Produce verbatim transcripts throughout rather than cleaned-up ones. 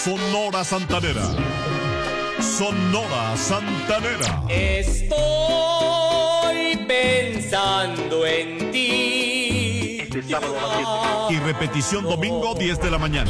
Sonora Santanera. Sonora Santanera. Estoy pensando en ti. Y repetición domingo diez de la mañana.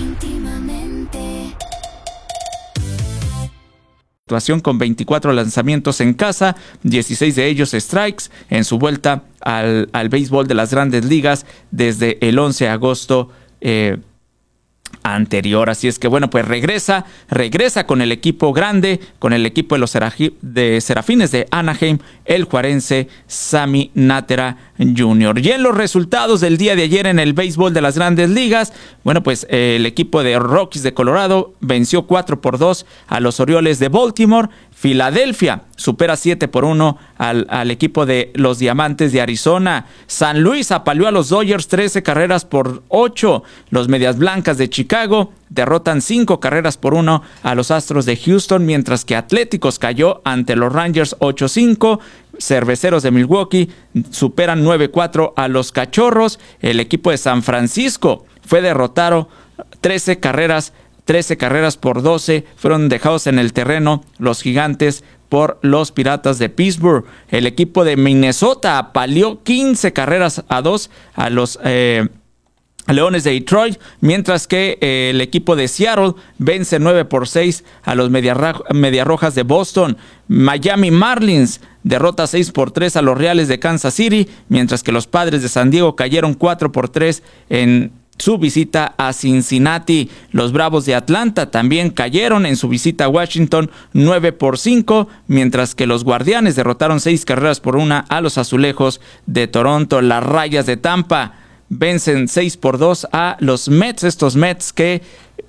Actuación con veinticuatro lanzamientos en casa, dieciséis de ellos strikes en su vuelta al, al béisbol de las Grandes Ligas desde el once de agosto eh, anterior. Así es que bueno, pues regresa, regresa con el equipo grande, con el equipo de los Serafi, de Serafines de Anaheim, el juarense Sammy Natera junior Y en los resultados del día de ayer en el béisbol de las Grandes Ligas, bueno, pues eh, el equipo de Rockies de Colorado venció cuatro por dos a los Orioles de Baltimore. Filadelfia supera siete por uno al, al equipo de los Diamantes de Arizona. San Luis apaleó a los Dodgers trece carreras por ocho. Los Medias Blancas de Chicago derrotan cinco carreras por uno a los Astros de Houston, mientras que Atléticos cayó ante los Rangers ocho cinco. Cerveceros de Milwaukee superan nueve cuatro a los Cachorros. El equipo de San Francisco fue derrotado trece carreras trece carreras por doce, fueron dejados en el terreno los Gigantes por los Piratas de Pittsburgh. El equipo de Minnesota apaleó quince carreras a dos a los eh, Leones de Detroit, mientras que eh, el equipo de Seattle vence nueve por seis a los Medias Rojas de Boston. Miami Marlins derrota seis por tres a los Reales de Kansas City, mientras que los Padres de San Diego cayeron cuatro por tres en su visita a Cincinnati. Los Bravos de Atlanta también cayeron en su visita a Washington nueve por cinco, mientras que los Guardianes derrotaron seis carreras por una a los Azulejos de Toronto. Las Rayas de Tampa vencen seis por dos a los Mets, estos Mets que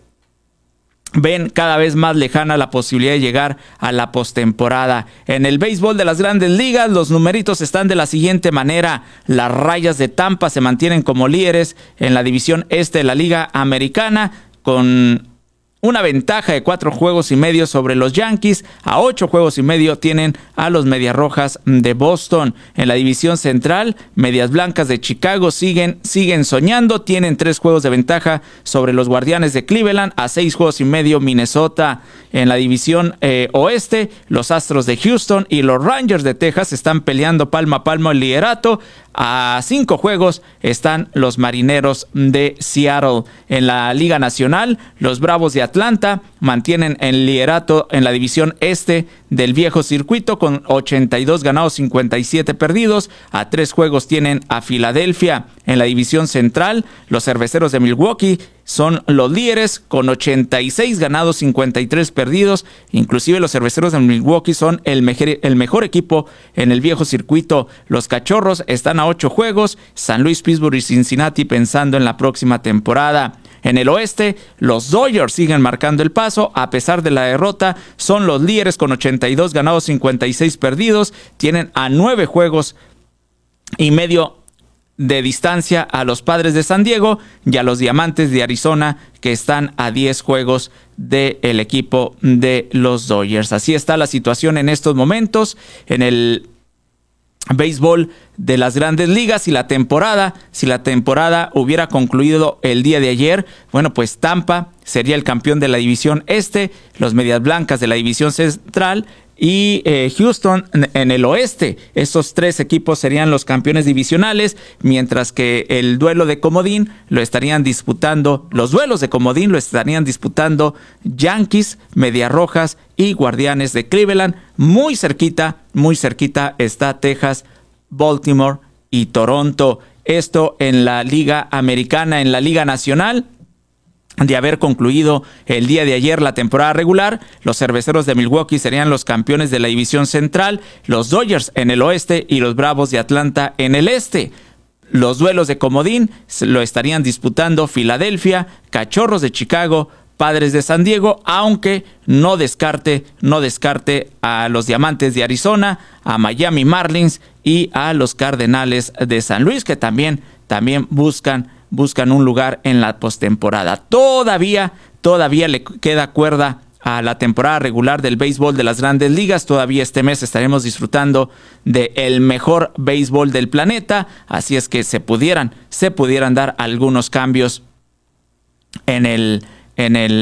ven cada vez más lejana la posibilidad de llegar a la postemporada. En el béisbol de las Grandes Ligas, los numeritos están de la siguiente manera. Las Rayas de Tampa se mantienen como líderes en la división este de la Liga Americana, con una ventaja de cuatro juegos y medio sobre los Yankees. A ocho juegos y medio tienen a los Medias Rojas de Boston. En la división central, Medias Blancas de Chicago siguen, siguen soñando. Tienen tres juegos de ventaja sobre los Guardianes de Cleveland. A seis juegos y medio Minnesota. En la división eh, oeste, los Astros de Houston y los Rangers de Texas están peleando palmo a palmo el liderato. A cinco juegos están los Marineros de Seattle. En la Liga Nacional, los Bravos de Atlanta mantienen el liderato en la división este del viejo circuito con ochenta y dos ganados, cincuenta y siete perdidos. A tres juegos tienen a Filadelfia. En la división central, los Cerveceros de Milwaukee son los líderes con ochenta y seis ganados, cincuenta y tres perdidos. Inclusive los Cerveceros de Milwaukee son el mejor, el mejor equipo en el viejo circuito. Los Cachorros están a ocho juegos. San Luis, Pittsburgh y Cincinnati pensando en la próxima temporada. En el oeste, los Dodgers siguen marcando el paso. A pesar de la derrota, son los líderes con ochenta y dos ganados, cincuenta y seis perdidos. Tienen a nueve juegos y medio de distancia a los Padres de San Diego y a los Diamantes de Arizona, que están a diez juegos del equipo de los Dodgers. Así está la situación en estos momentos en el béisbol de las Grandes Ligas. Y la temporada, si la temporada hubiera concluido el día de ayer, bueno, pues Tampa sería el campeón de la división este, los Medias Blancas de la división central y eh, Houston en el oeste. Estos tres equipos serían los campeones divisionales, mientras que el duelo de comodín lo estarían disputando, los duelos de comodín lo estarían disputando Yankees, Medias Rojas y Guardianes de Cleveland. Muy cerquita, muy cerquita está Texas, Baltimore y Toronto. Esto en la Liga Americana. En la Liga Nacional, de haber concluido el día de ayer la temporada regular, los Cerveceros de Milwaukee serían los campeones de la división central, los Dodgers en el oeste y los Bravos de Atlanta en el este. Los duelos de comodín lo estarían disputando Filadelfia, Cachorros de Chicago, Padres de San Diego, aunque no descarte, no descarte a los Diamantes de Arizona, a Miami Marlins y a los Cardenales de San Luis, que también, también buscan buscan un lugar en la postemporada. Todavía, todavía le queda cuerda a la temporada regular del béisbol de las Grandes Ligas. Todavía este mes estaremos disfrutando del mejor béisbol del planeta, así es que se pudieran, se pudieran dar algunos cambios en el, en el